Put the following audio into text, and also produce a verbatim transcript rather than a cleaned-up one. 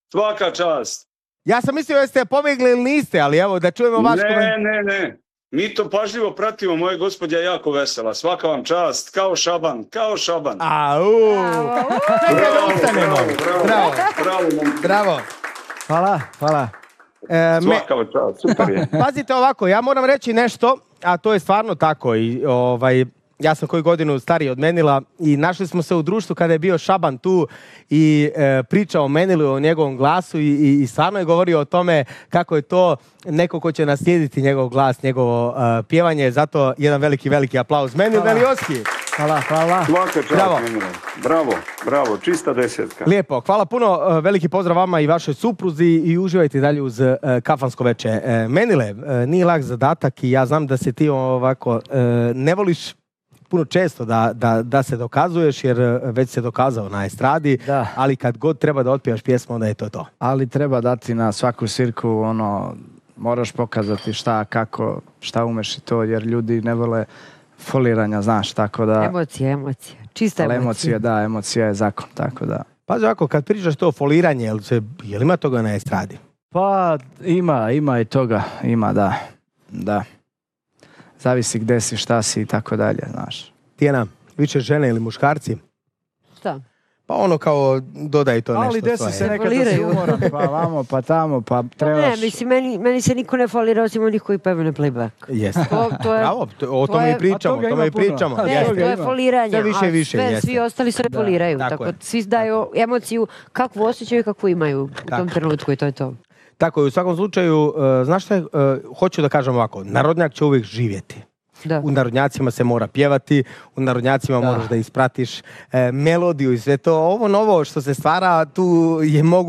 Svaka čast. Ja sam mislio da ste pobjegli ili niste, ali evo da čujemo vaš komentar. Ne, ne, ne. Mi to pažljivo pratimo, moje gospođa je jako vesela. Svaka vam čast, kao Šaban, kao Šaban. Au! Bravo, bravo, bravo, bravo. Bravo. Hvala, hvala. E, Svaka vam čast, super je. Pazite ovako, ja moram reći nešto, a to je stvarno tako i ovaj... Ja sam koju godinu stariji od Menila i našli smo se u društvu kada je bio Šaban tu i e, pričao o Menilu, o njegovom glasu i, i, i stvarno je govorio o tome kako je to neko ko će naslijediti njegov glas, njegovo uh, pjevanje. Zato jedan veliki, veliki aplauz. Menil Velioski. Hvala, hvala. Svaka čast, bravo. Menilo. Bravo, bravo, čista desetka. Lijepo, hvala puno. Uh, veliki pozdrav vama i vašoj supruzi i uživajte dalje uz uh, kafansko veče. Uh, Menile, uh, nije lak zadatak i ja znam da se ti ovako uh, ne voliš puno često da, da, da se dokazuješ, jer već se dokazao na estradi, da. Ali kad god treba da otpijaš pjesmu, onda je to to. Ali treba dati na svaku svirku, ono, moraš pokazati šta, kako, šta umeš i to, jer ljudi ne vole foliranja, znaš, tako da... Emocija, emocija. Čista emocija. emocija. Da, emocija je zakon, tako da... Pazi ovako, kad pričaš to foliranje, jel, se, jel ima toga na estradi? Pa, ima, ima i toga, ima, da, da. Zavisi gde si, šta si i tako dalje, znaš. Tijena, više žene ili muškarci? Šta? Pa ono kao dodaj to nešto ali svoje. Ali desi se nekada da si umoran, pa vamo, pa tamo, pa trebaš... Ne, mislim, meni, meni se niko ne folira osim onih koji pevaju na playback. Jeste. To, to je, Bravo, to, o tome i pričamo, o tome i pričamo. Ne, jeste. To je foliranje, sve više, više, a sve, jeste. svi ostali se ne foliraju. Da, tako, tako svi daju emociju kakvu osjećaju i kakvu imaju u tako. tom trenutku i to je to. Tako je, u svakom slučaju, uh, znaš šta, uh, hoću da kažem ovako, narodnjak će uvijek živjeti. Da. U narodnjacima se mora pjevati, u narodnjacima da. moraš da ispratiš e, melodiju i sve to. Ovo novo što se stvara, tu je mogu